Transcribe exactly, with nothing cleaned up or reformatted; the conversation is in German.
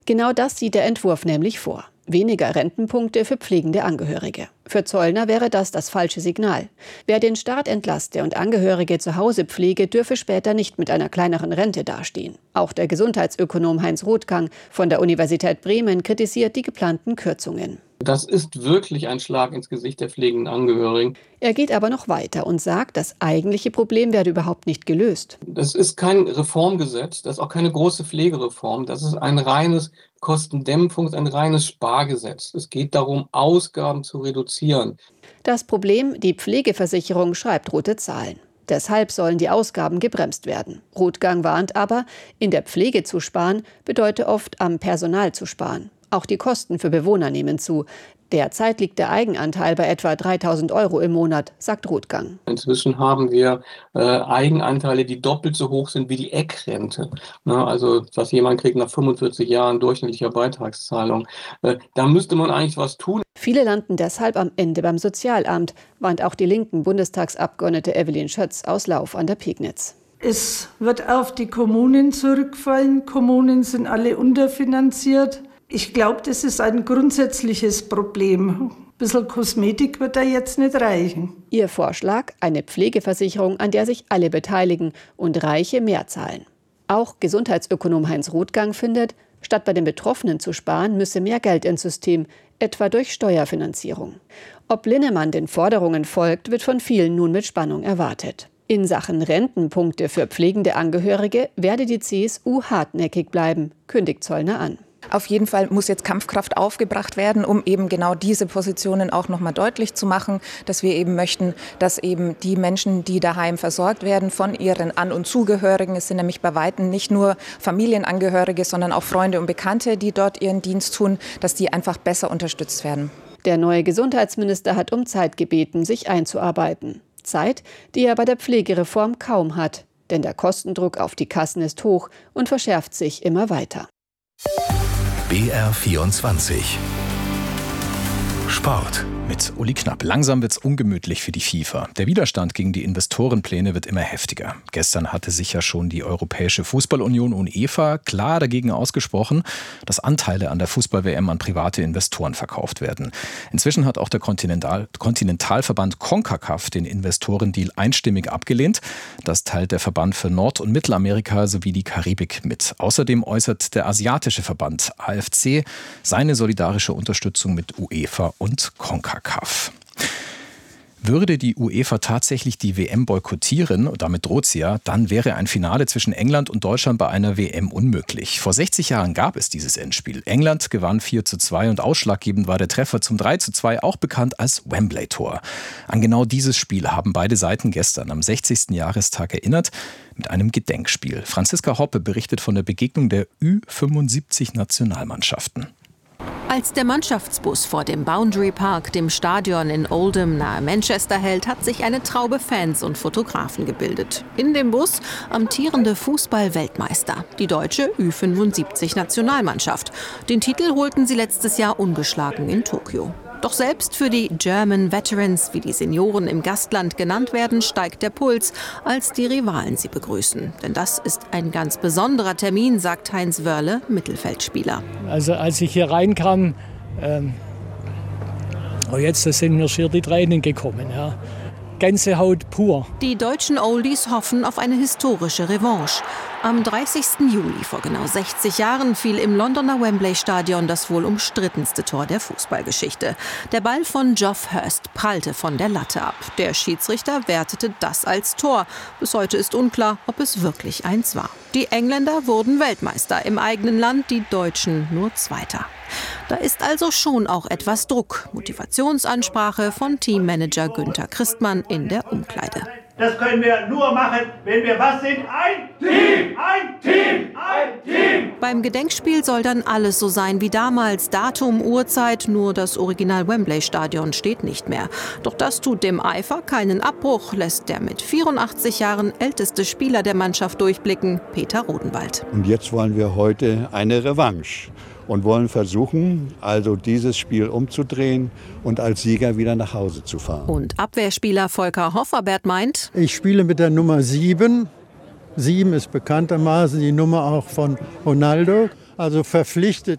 Genau das sieht der Entwurf nämlich vor. Weniger Rentenpunkte für pflegende Angehörige. Für Zollner wäre das das falsche Signal. Wer den Staat entlaste und Angehörige zu Hause pflege, dürfe später nicht mit einer kleineren Rente dastehen. Auch der Gesundheitsökonom Heinz Rothgang von der Universität Bremen kritisiert die geplanten Kürzungen. Das ist wirklich ein Schlag ins Gesicht der pflegenden Angehörigen. Er geht aber noch weiter und sagt, das eigentliche Problem werde überhaupt nicht gelöst. Das ist kein Reformgesetz, das ist auch keine große Pflegereform. Das ist ein reines Kostendämpfungs-, ein reines Spargesetz. Es geht darum, Ausgaben zu reduzieren. Das Problem, die Pflegeversicherung schreibt rote Zahlen. Deshalb sollen die Ausgaben gebremst werden. Rothgang warnt aber, in der Pflege zu sparen, bedeutet oft am Personal zu sparen. Auch die Kosten für Bewohner nehmen zu. Derzeit liegt der Eigenanteil bei etwa dreitausend Euro im Monat, sagt Rothgang. Inzwischen haben wir äh, Eigenanteile, die doppelt so hoch sind wie die Eckrente. Ne, also was jemand kriegt nach fünfundvierzig Jahren durchschnittlicher Beitragszahlung. Äh, da müsste man eigentlich was tun. Viele landen deshalb am Ende beim Sozialamt, warnt auch die linken Bundestagsabgeordnete Evelyn Schötz aus Lauf an der Pegnitz. Es wird auf die Kommunen zurückfallen. Kommunen sind alle unterfinanziert. Ich glaube, das ist ein grundsätzliches Problem. Ein bisschen Kosmetik wird da jetzt nicht reichen. Ihr Vorschlag, eine Pflegeversicherung, an der sich alle beteiligen und Reiche mehr zahlen. Auch Gesundheitsökonom Heinz Rothgang findet, statt bei den Betroffenen zu sparen, müsse mehr Geld ins System, etwa durch Steuerfinanzierung. Ob Linnemann den Forderungen folgt, wird von vielen nun mit Spannung erwartet. In Sachen Rentenpunkte für pflegende Angehörige werde die C S U hartnäckig bleiben, kündigt Zollner an. Auf jeden Fall muss jetzt Kampfkraft aufgebracht werden, um eben genau diese Positionen auch noch mal deutlich zu machen, dass wir eben möchten, dass eben die Menschen, die daheim versorgt werden von ihren An- und Zugehörigen, es sind nämlich bei Weitem nicht nur Familienangehörige, sondern auch Freunde und Bekannte, die dort ihren Dienst tun, dass die einfach besser unterstützt werden. Der neue Gesundheitsminister hat um Zeit gebeten, sich einzuarbeiten. Zeit, die er bei der Pflegereform kaum hat. Denn der Kostendruck auf die Kassen ist hoch und verschärft sich immer weiter. B R vierundzwanzig Sport. Mit Uli Knapp. Langsam wird's ungemütlich für die FIFA. Der Widerstand gegen die Investorenpläne wird immer heftiger. Gestern hatte sich ja schon die Europäische Fußballunion UEFA klar dagegen ausgesprochen, dass Anteile an der Fußball-W M an private Investoren verkauft werden. Inzwischen hat auch der Kontinental- Kontinentalverband CONCACAF den Investorendeal einstimmig abgelehnt. Das teilt der Verband für Nord- und Mittelamerika sowie die Karibik mit. Außerdem äußert der asiatische Verband A F C seine solidarische Unterstützung mit UEFA und CONCACAF. Würde die UEFA tatsächlich die W M boykottieren, und damit droht sie ja, dann wäre ein Finale zwischen England und Deutschland bei einer W M unmöglich. Vor sechzig Jahren gab es dieses Endspiel. England gewann vier zu zwei und ausschlaggebend war der Treffer zum drei zu zwei, auch bekannt als Wembley-Tor. An genau dieses Spiel haben beide Seiten gestern am sechzigsten Jahrestag erinnert mit einem Gedenkspiel. Franziska Hoppe berichtet von der Begegnung der Ü fünfundsiebzig Nationalmannschaften. Als der Mannschaftsbus vor dem Boundary Park, dem Stadion in Oldham nahe Manchester, hält, hat sich eine Traube Fans und Fotografen gebildet. In dem Bus amtierende Fußball-Weltmeister, die deutsche Ü fünfundsiebzig Nationalmannschaft. Den Titel holten sie letztes Jahr ungeschlagen in Tokio. Doch selbst für die German Veterans, wie die Senioren im Gastland genannt werden, steigt der Puls, als die Rivalen sie begrüßen. Denn das ist ein ganz besonderer Termin, sagt Heinz Wörle, Mittelfeldspieler. Also als ich hier reinkam, ähm, oh jetzt sind mir schier die Tränen gekommen. Ja. Gänsehaut pur. Die deutschen Oldies hoffen auf eine historische Revanche. Am dreißigsten Juli vor genau sechzig Jahren fiel im Londoner Wembley-Stadion das wohl umstrittenste Tor der Fußballgeschichte. Der Ball von Geoff Hurst prallte von der Latte ab. Der Schiedsrichter wertete das als Tor. Bis heute ist unklar, ob es wirklich eins war. Die Engländer wurden Weltmeister im eigenen Land, die Deutschen nur Zweiter. Da ist also schon auch etwas Druck. Motivationsansprache von Teammanager Günther Christmann in der Umkleide. Das können wir nur machen, wenn wir was sind? Ein Team! Ein Team! Ein Team! Beim Gedenkspiel soll dann alles so sein wie damals. Datum, Uhrzeit, nur das Original Wembley-Stadion steht nicht mehr. Doch das tut dem Eifer keinen Abbruch, lässt der mit vierundachtzig Jahren älteste Spieler der Mannschaft durchblicken, Peter Rodenwald. Und jetzt wollen wir heute eine Revanche. Und wollen versuchen, also dieses Spiel umzudrehen und als Sieger wieder nach Hause zu fahren. Und Abwehrspieler Volker Hofferbert meint: Ich spiele mit der Nummer sieben. sieben ist bekanntermaßen die Nummer auch von Ronaldo. Also verpflichtet